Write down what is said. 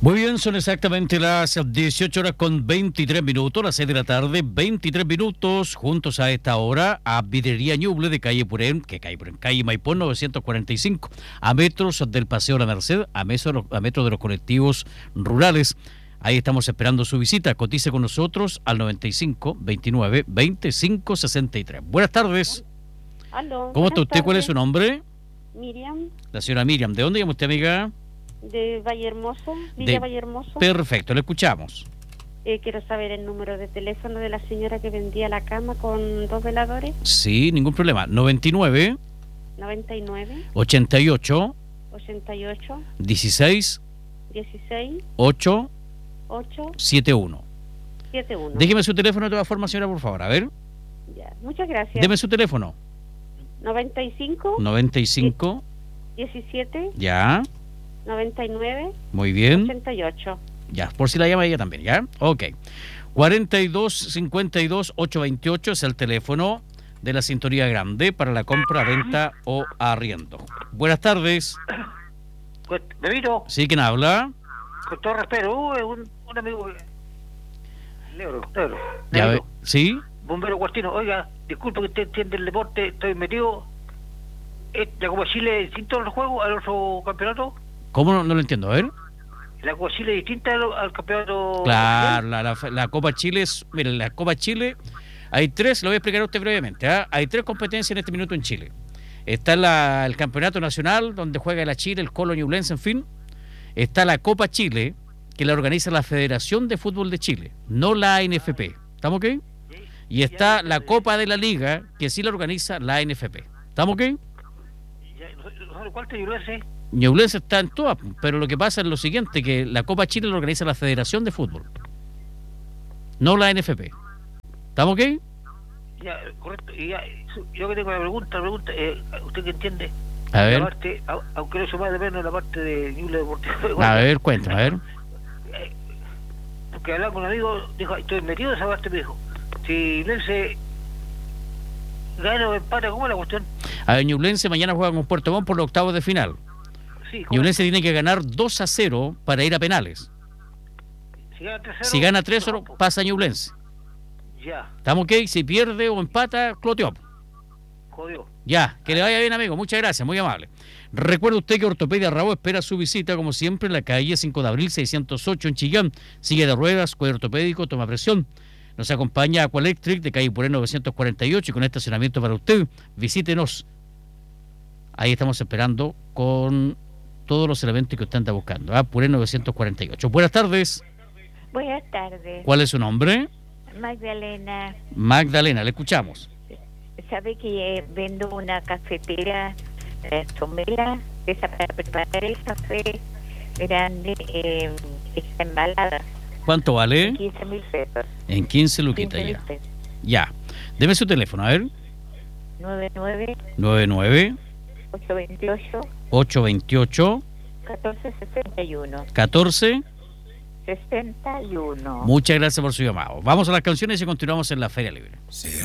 Muy bien, son exactamente las 18 horas con 23 minutos, las 6 de la tarde, 23 minutos, juntos a esta hora a Vidrería Ñuble de calle Purén, calle Maipón 945, a metros del Paseo La Merced, a metros de los colectivos rurales. Ahí estamos esperando su visita. Cotice con nosotros al 95 29 25 63. Buenas tardes. Aló. ¿Cómo está usted? Tardes. ¿Cuál es su nombre? Miriam, La señora Miriam. ¿De dónde llama usted, amiga? de Valle Hermoso, Villa Valle Hermoso. Perfecto, le escuchamos. Quiero saber el número de teléfono de la señora que vendía la cama con 2 veladores. Sí, ningún problema. 99 99 88 88 16 16 8 8 71. 71. Déjeme su teléfono de todas formas, señora, por favor. A ver, Ya, muchas gracias. deme su teléfono. 95 95, 17 ya, 99 muy bien. 88. Ya, por si la llama ella también, ¿ya? Ok. 42 52 828 es el teléfono de la Sintonía Grande para la compra, venta o arriendo. Buenas tardes. Bebito, ¿Sí? ¿Quién habla? con todo respeto, es un amigo negro. Ya ve. Negro. ¿Sí? Bombero Guastino, oiga, disculpe que usted entiende el deporte, estoy metido. ¿La Copa Chile es distinto al juego, al otro campeonato? ¿Cómo no lo entiendo? A ver. ¿La Copa Chile es distinta al campeonato? Claro, la Copa Chile es... Mire, la Copa Chile, hay tres, lo voy a explicar a usted brevemente. Hay tres competencias en este minuto en Chile. Está el Campeonato Nacional, donde juega la Chile, el Colo Ñublense, en fin. Está la Copa Chile, que la organiza la Federación de Fútbol de Chile, no la ANFP. ¿Estamos ok? Y está la Copa de la Liga, que sí la organiza la ANFP. ¿Estamos ok? ¿Cuál te ayudó ese? Ñublense está en todas, pero lo que pasa es lo siguiente, que la Copa Chile la organiza la Federación de Fútbol, no la ANFP. ¿Estamos ok? Ya, correcto. Y ya, yo que tengo una pregunta, ¿usted qué entiende? A ver. La parte, aunque no se más de menos la parte de Ñuble Deportivo. A ver, cuéntame, a ver. Porque hablaba con un amigo, dijo, estoy metido en esa parte, me dijo. Si Ñublense gana o empata, ¿cómo es la cuestión? A ver, Ñublense mañana juega con Puerto Montt por los octavos de final. Sí, Ñublense tiene que ganar 2-0 para ir a penales. Si gana 3-0, Si gana 3-0, pasa Ñublense. ya, ¿Estamos ok? Si pierde o empata, cloteó. jodió. Ya, que le vaya bien, amigo. Muchas gracias, muy amable. Recuerde usted que Ortopedia Rabo espera su visita, como siempre, en la calle 5 de abril 608 en Chillán. Silla de ruedas, cuello ortopédico, toma presión. Nos acompaña Aqualectric de calle Purén 948 y con estacionamiento para usted. Visítenos. Ahí estamos esperando con todos los elementos que usted anda buscando. Purén 948. Buenas tardes. Buenas tardes. ¿Cuál es su nombre? Magdalena. Magdalena, le escuchamos. ¿Sabe que vendo una cafetera somera esa para preparar el café grande, está embalada? ¿Cuánto vale? 15.000 pesos. En 15 luquitas 15.000 ya. pesos. Ya. Deme su teléfono, a ver. 99 828 828 1461. 14. 61. Muchas gracias por su llamado. Vamos a las canciones y continuamos en la Feria Libre.